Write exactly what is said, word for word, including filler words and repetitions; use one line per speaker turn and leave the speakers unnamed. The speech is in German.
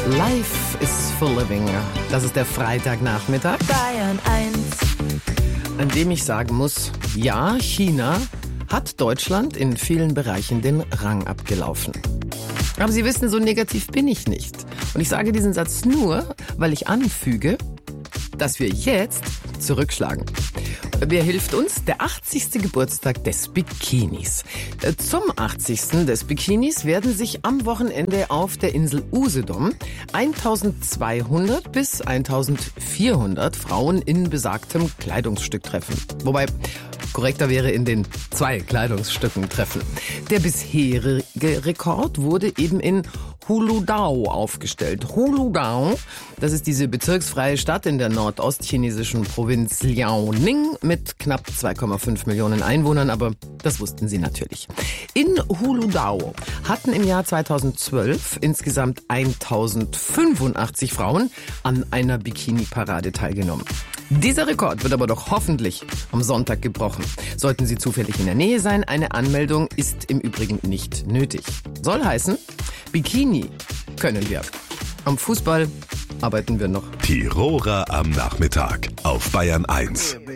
Life is for living. Das ist der Freitagnachmittag,
Bayern eins.
an dem ich sagen muss, ja, China hat Deutschland in vielen Bereichen den Rang abgelaufen. Aber Sie wissen, so negativ bin ich nicht. Und ich sage diesen Satz nur, weil ich anfüge, dass wir jetzt zurückschlagen. Wer hilft uns? Der achtzigste Geburtstag des Bikinis. Zum achtzigsten des Bikinis werden sich am Wochenende auf der Insel Usedom eintausendzweihundert bis eintausendvierhundert Frauen in besagtem Kleidungsstück treffen. Wobei korrekter wäre in den zwei Kleidungsstücken treffen. Der bisherige Rekord wurde eben in Huludao aufgestellt. Huludao, das ist diese bezirksfreie Stadt in der nordostchinesischen Provinz Liaoning mit knapp zwei Komma fünf Millionen Einwohnern, aber das wussten Sie natürlich. In Huludao hatten im Jahr zweitausendzwölf insgesamt eintausendfünfundachtzig Frauen an einer Bikini-Parade teilgenommen. Dieser Rekord wird aber doch hoffentlich am Sonntag gebrochen. Sollten Sie zufällig in der Nähe sein, eine Anmeldung ist im Übrigen nicht nötig. Soll heißen, Bikini können wir. Am Fußball arbeiten wir noch.
Tiroler am Nachmittag auf Bayern eins.